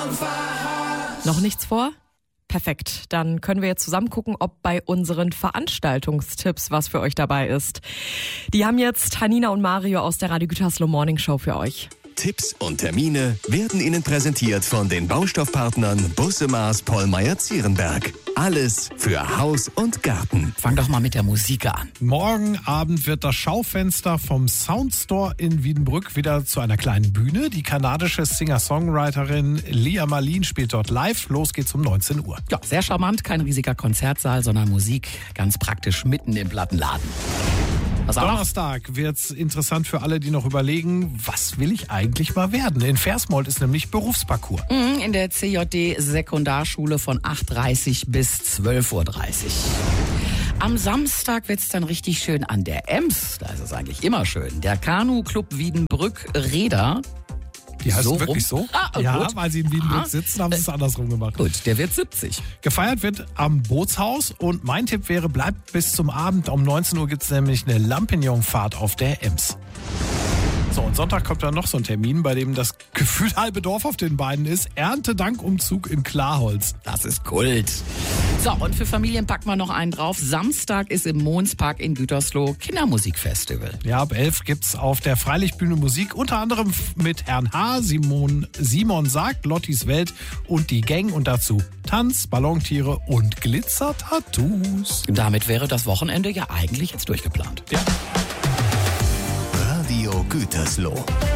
Noch nichts vor? Perfekt, dann können wir jetzt zusammen gucken, ob bei unseren Veranstaltungstipps was für euch dabei ist. Die haben jetzt Hanina und Mario aus der Radio Gütersloh Morning Show für euch. Tipps und Termine werden Ihnen präsentiert von den Baustoffpartnern Busse Maas Pollmeyer-Zierenberg. Alles für Haus und Garten. Fang doch mal mit der Musik an. Morgen Abend wird das Schaufenster vom Soundstore in Wiedenbrück wieder zu einer kleinen Bühne. Die kanadische Singer-Songwriterin Lia Marlin spielt dort live. Los geht's um 19 Uhr. Ja, sehr charmant, kein riesiger Konzertsaal, sondern Musik ganz praktisch mitten im Plattenladen. Was auch noch? Donnerstag wird's interessant für alle, die noch überlegen, was will ich eigentlich mal werden? In Versmold ist nämlich Berufsparcours. In der CJD Sekundarschule von 8:30 bis 12:30 Uhr. Am Samstag wird's dann richtig schön an der Ems. Da ist es eigentlich immer schön. Der Kanu-Club Wiedenbrück Reda. Die heißt So wirklich rum? so? Ja, gut. weil sie in Wiedenbrück sitzen, haben sie es andersrum gemacht. Gut, der wird 70. Gefeiert wird am Bootshaus und mein Tipp wäre, bleibt bis zum Abend. Um 19 Uhr gibt es nämlich eine Lampignonfahrt auf der Ems. So, und Sonntag kommt dann noch so ein Termin, bei dem das gefühlt halbe Dorf auf den Beinen ist. Erntedankumzug in Klarholz. Das ist Kult. So, und für Familien packen wir noch einen drauf. Samstag ist im Monspark in Gütersloh Kindermusikfestival. Ja, ab 11 gibt's auf der Freilichtbühne Musik, unter anderem mit Herrn H., Simon sagt, Lottis Welt und die Gang und dazu Tanz, Ballontiere und Glitzer-Tattoos. Damit wäre das Wochenende ja eigentlich jetzt durchgeplant. Ja. Radio Gütersloh.